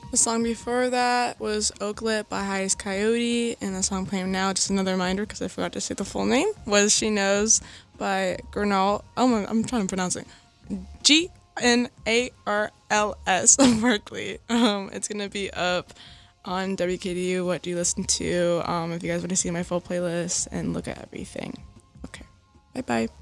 The song before that was Oaklit by Highest Coyote, and the song playing now, just another reminder because I forgot to say the full name, was She Knows by Gernal. Oh, I'm trying to pronounce it. Gnarls Berkeley. It's gonna be up on WKDU. What do you listen to? If you guys want to see my full playlist and look at everything. Okay. Bye bye.